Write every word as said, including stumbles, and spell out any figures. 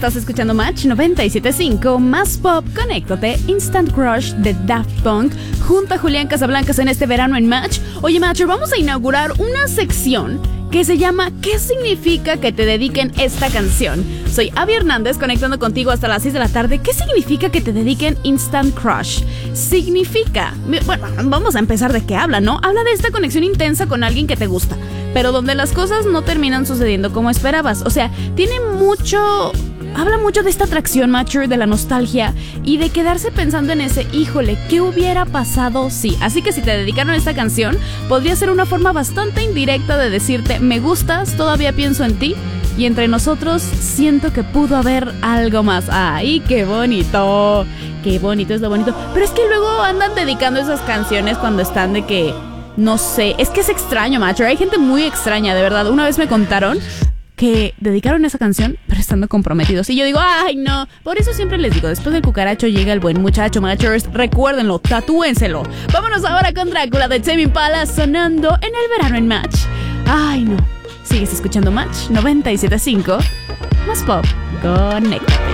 estás escuchando Match noventa y siete punto cinco, más pop, conéctate, Instant Crush de Daft Punk, junto a Julián Casablancas en este verano en Match. Oye, Matcher, vamos a inaugurar una sección que se llama ¿Qué significa que te dediquen esta canción? Soy Abby Hernández, conectando contigo hasta las seis de la tarde. ¿Qué significa que te dediquen Instant Crush? Significa, bueno, vamos a empezar de qué habla, ¿no? Habla de esta conexión intensa con alguien que te gusta, pero donde las cosas no terminan sucediendo como esperabas. O sea, tiene mucho... Habla mucho de esta atracción, Matcher, de la nostalgia y de quedarse pensando en ese, híjole, ¿qué hubiera pasado si? Así que si te dedicaron esta canción, podría ser una forma bastante indirecta de decirte, me gustas, todavía pienso en ti, y entre nosotros siento que pudo haber algo más. ¡Ay, qué bonito! ¡Qué bonito es lo bonito! Pero es que luego andan dedicando esas canciones cuando están de que... No sé, es que es extraño, Matcher. Hay gente muy extraña, de verdad. Una vez me contaron que dedicaron esa canción, pero estando comprometidos. Y yo digo, ¡ay, no! Por eso siempre les digo, después del cucaracho llega el buen muchacho, Matchers. Recuérdenlo, tatúenselo. Vámonos ahora con Drácula de Tame Impala sonando en el verano en Match. ¡Ay, no! Sigues escuchando Match noventa y siete punto cinco. Más pop, conéctate.